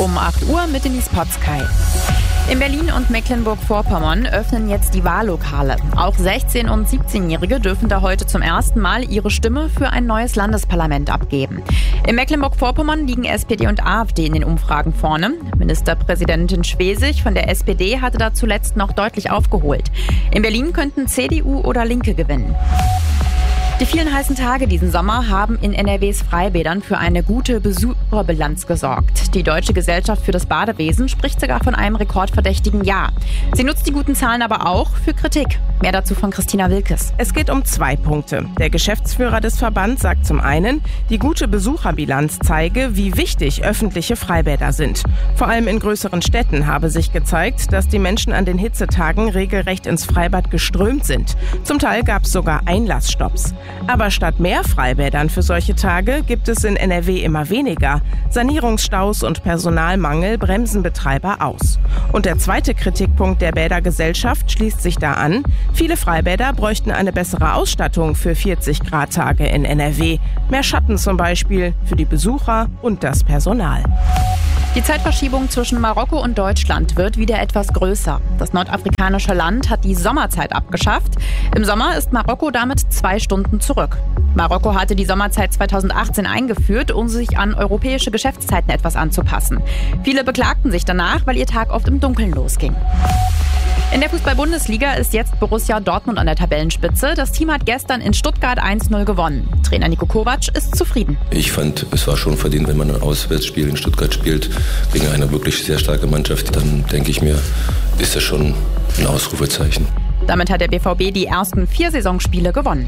Um 8 Uhr mit Denise Potzkei. In Berlin und Mecklenburg-Vorpommern öffnen jetzt die Wahllokale. Auch 16- und 17-Jährige dürfen da heute zum ersten Mal ihre Stimme für ein neues Landesparlament abgeben. In Mecklenburg-Vorpommern liegen SPD und AfD in den Umfragen vorne. Ministerpräsidentin Schwesig von der SPD hatte da zuletzt noch deutlich aufgeholt. In Berlin könnten CDU oder Linke gewinnen. Die vielen heißen Tage diesen Sommer haben in NRWs Freibädern für eine gute Besucherbilanz gesorgt. Die Deutsche Gesellschaft für das Badewesen spricht sogar von einem rekordverdächtigen Jahr. Sie nutzt die guten Zahlen aber auch für Kritik. Mehr dazu von Christina Wilkes. Es geht um 2 Punkte. Der Geschäftsführer des Verbands sagt zum einen, die gute Besucherbilanz zeige, wie wichtig öffentliche Freibäder sind. Vor allem in größeren Städten habe sich gezeigt, dass die Menschen an den Hitzetagen regelrecht ins Freibad geströmt sind. Zum Teil gab es sogar Einlassstopps. Aber statt mehr Freibädern für solche Tage gibt es in NRW immer weniger. Sanierungsstaus und Personalmangel bremsen Betreiber aus. Und der zweite Kritikpunkt der Bädergesellschaft schließt sich da an. Viele Freibäder bräuchten eine bessere Ausstattung für 40-Grad-Tage in NRW. Mehr Schatten zum Beispiel für die Besucher und das Personal. Die Zeitverschiebung zwischen Marokko und Deutschland wird wieder etwas größer. Das nordafrikanische Land hat die Sommerzeit abgeschafft. Im Sommer ist Marokko damit 2 Stunden zurück. Marokko hatte die Sommerzeit 2018 eingeführt, um sich an europäische Geschäftszeiten etwas anzupassen. Viele beklagten sich danach, weil ihr Tag oft im Dunkeln losging. In der Fußball-Bundesliga ist jetzt Borussia Dortmund an der Tabellenspitze. Das Team hat gestern in Stuttgart 1-0 gewonnen. Trainer Niko Kovac ist zufrieden. Ich fand, es war schon verdient, wenn man ein Auswärtsspiel in Stuttgart spielt, gegen eine wirklich sehr starke Mannschaft. Dann denke ich mir, ist das schon ein Ausrufezeichen. Damit hat der BVB die ersten 4 Saisonspiele gewonnen.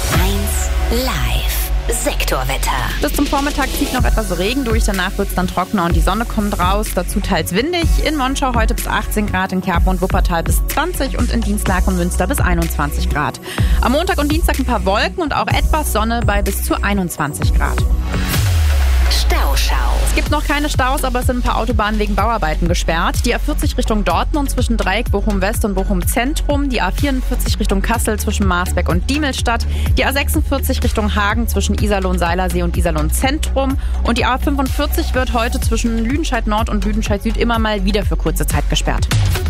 1 Live. Sektorwetter. Bis zum Vormittag zieht noch etwas Regen durch, danach wird es dann trockener und die Sonne kommt raus. Dazu teils windig. In Monschau heute bis 18 Grad, in Kerpen und Wuppertal bis 20 und in Dienstlaken und Münster bis 21 Grad. Am Montag und Dienstag ein paar Wolken und auch etwas Sonne bei bis zu 21 Grad. Stauschau. Es gibt noch keine Staus, aber es sind ein paar Autobahnen wegen Bauarbeiten gesperrt. Die A40 Richtung Dortmund zwischen Dreieck Bochum West und Bochum Zentrum. Die A44 Richtung Kassel zwischen Marsberg und Diemelstadt. Die A46 Richtung Hagen zwischen Iserlohn-Seilersee und Iserlohn-Zentrum. Und die A45 wird heute zwischen Lüdenscheid Nord und Lüdenscheid Süd immer mal wieder für kurze Zeit gesperrt.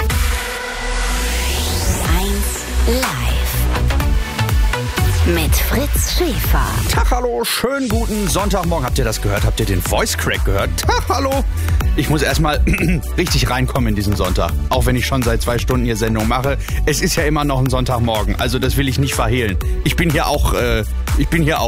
1 Live. Mit Fritz Schäfer. Tag, hallo, schönen guten Sonntagmorgen. Habt ihr das gehört? Habt ihr den Voice Crack gehört? Tag, hallo. Ich muss erstmal richtig reinkommen in diesen Sonntag. Auch wenn ich schon seit 2 Stunden hier Sendung mache. Es ist ja immer noch ein Sonntagmorgen. Also das will ich nicht verhehlen. Ich bin hier auch